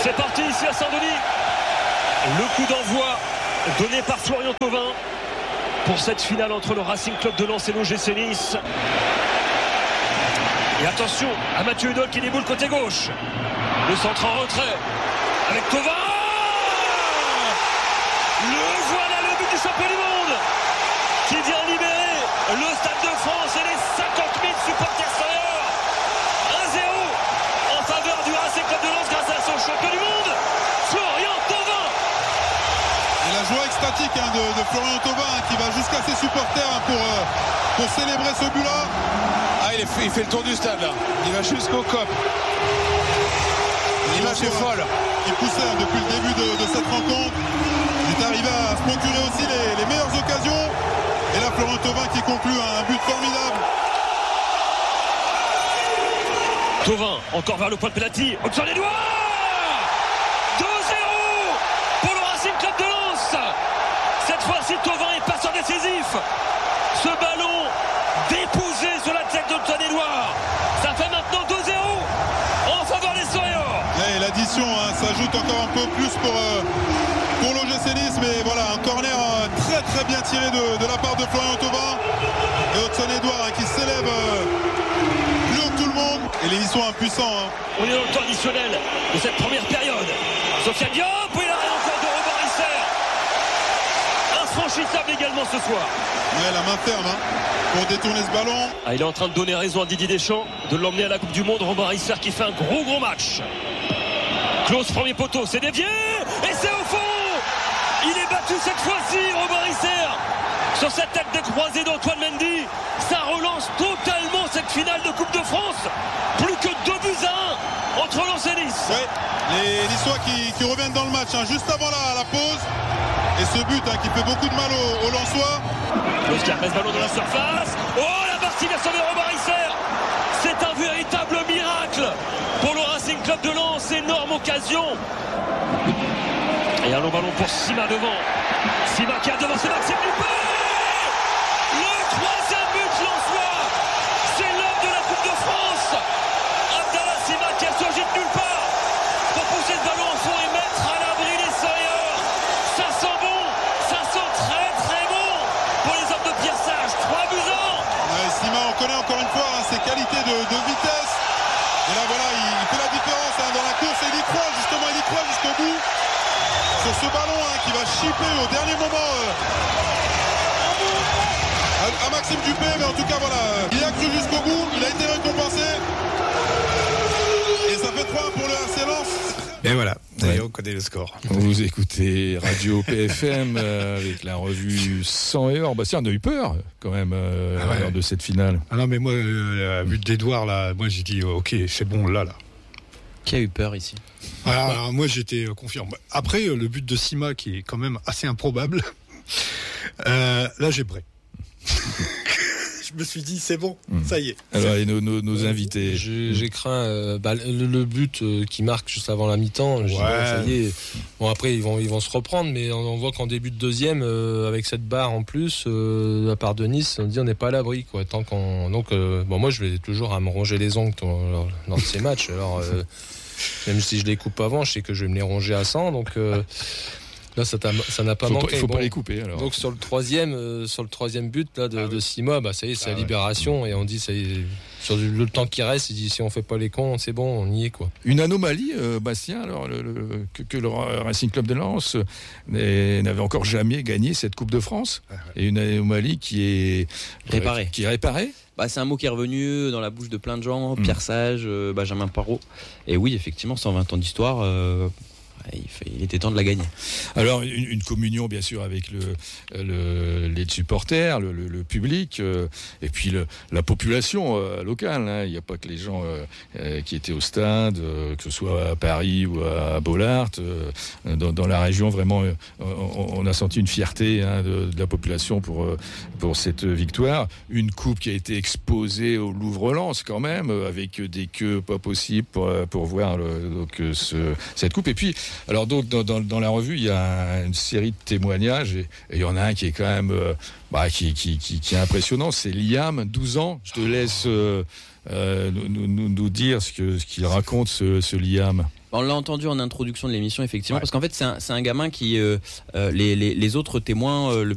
C'est parti ici à Saint-Denis. Le coup d'envoi donné par Florian Thauvin pour cette finale entre le Racing Club de Lens et l'OGC Nice. Et attention à Mathieu Hudol qui déboule côté gauche. Le centre en retrait avec Thauvin. Le voilà, le but du champion du monde qui vient libérer le Stade de France et les 50 000 supporters extérieurs. 1-0 en faveur du Racing Club de Lens grâce à son champion du monde, Florian Thauvin. Et la joie extatique de Florian Thauvin qui va jusqu'à ses supporters pour célébrer ce but-là. Ah, il fait le tour du stade là. Il va jusqu'au COP. L'image est folle. Il poussait depuis le début de cette rencontre. Il est arrivé à se procurer aussi les meilleures occasions. Et là, Florian Thauvin qui conclut un but formidable. Thauvin encore vers le point de pénalty. Au-dessus des doigts. 2-0 pour le Racing Club de Lens. Cette fois-ci, Thauvin est passeur décisif. Ce ballon déposé sur la tête d'Antoine Édouard. Ça fait maintenant 2-0 en faveur des Soriors. Et l'addition s'ajoute encore un peu plus pour l'OGC Nice. Mais voilà, un corner très très bien tiré de la part de Florian Thauvin. Et Antoine Édouard qui s'élève plus haut que tout le monde. Et les Nice sont impuissants. On est dans le temps additionnel de cette première période. Sofiane Diop, et l'arrêt encore de Robert Isser. Infranchissable également ce soir. Ouais, la main ferme pour détourner ce ballon. Il est en train de donner raison à Didier Deschamps de l'emmener à la Coupe du Monde. Robert Isser qui fait un gros match. Close premier poteau, c'est dévié et c'est au fond. Il est battu cette fois-ci, Robert Isser, sur cette tête de croisée d'Antoine Mendy. Ça relance totalement cette finale de Coupe de France. Plus que 2-1 entre Lens et Nice. Ouais, les Niçois qui reviennent dans le match juste avant la pause. Et ce but qui fait beaucoup de mal aux Lensois. Close qui arrête ce ballon dans la surface. Oh, la partie vient sauver Robert Isser. C'est un véritable miracle pour le Racing Club de Lens. Énorme occasion. Et un long ballon pour Sima devant. Sima qui a devancé Maxime Dupé. Le troisième but lensois. C'est l'homme de la Coupe de France. Abdallah Sima qui a surgi de nulle part pour pousser ce ballon au fond et mettre à l'abri les Soriors. Ça sent bon. Ça sent très très bon pour les hommes de Pierre Sage. 3-1. Ouais, Sima, on connaît encore une fois ses qualités de vitesse. Et là voilà, il fait la différence dans la course et il y croit justement, il y croit jusqu'au bout. Sur ce ballon qui va chipper au dernier moment à Maxime Dupé, mais en tout cas voilà, il a cru jusqu'au bout, il a été récompensé et ça fait 3 pour le RC Lens. Et voilà, Ouais. on connaît le score. Vous écoutez Radio PFM avec la revue 100 et or. Bah si, on a eu peur quand même lors de cette finale. Ah non mais moi, la but d'Edouard là, moi j'ai dit ok, c'est bon là. Qui a eu peur ici? Alors, moi j'étais confiant. Après le but de Sima qui est quand même assez improbable, là j'ai bré. Je me suis dit c'est bon, ça y est. Alors et nos invités. J'ai craint le but qui marque juste avant la mi-temps. Je dis, bon, ça y est. Bon après ils vont se reprendre, mais on voit qu'en début de deuxième avec cette barre en plus de la part de Nice, on dit on n'est pas à l'abri quoi. Tant qu'on bon moi je vais toujours à me ronger les ongles dans ces matchs. Alors même si je les coupe avant, je sais que je vais me les ronger à 100 donc. Là, ça n'a pas manqué. Il faut pas les couper. Alors. Donc sur le troisième but là de Sima, ça y est, c'est la libération et on dit ça y est, sur le temps qui reste, il dit si on fait pas les cons, c'est bon, on y est quoi. Une anomalie, Bastien, alors que le Racing Club de Lens n'avait encore jamais gagné cette Coupe de France, et une anomalie qui est réparée. C'est un mot qui est revenu dans la bouche de plein de gens, Pierre Sage, Benjamin Parot. Et oui, effectivement, 120 ans d'histoire. Il était temps de la gagner. Alors une communion bien sûr avec les supporters, le public et puis la population locale. Il n'y a pas que les gens qui étaient au stade, que ce soit à Paris ou à Bollaert. Dans la région vraiment, on a senti une fierté de la population pour cette victoire. Une coupe qui a été exposée au Louvre-Lens quand même, avec des queues pas possibles pour voir cette coupe. Et puis alors donc dans la revue il y a une série de témoignages et il y en a un qui est quand même qui est impressionnant, c'est Liam, 12 ans. Je te laisse nous dire ce qu'il raconte ce Liam. On l'a entendu en introduction de l'émission, effectivement, parce qu'en fait, c'est un gamin qui, les autres témoins